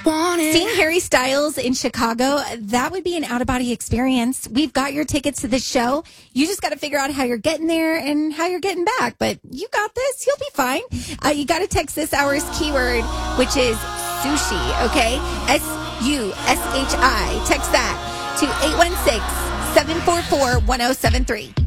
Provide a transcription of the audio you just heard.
Seeing Harry Styles in Chicago, that would be an out-of-body experience. We've got your tickets to the show. You just got to figure out how you're getting there and how you're getting back. But you got this. You'll be fine. You got to text this hour's keyword, which is sushi, okay? SUSHI. Text that to 816-744-1073.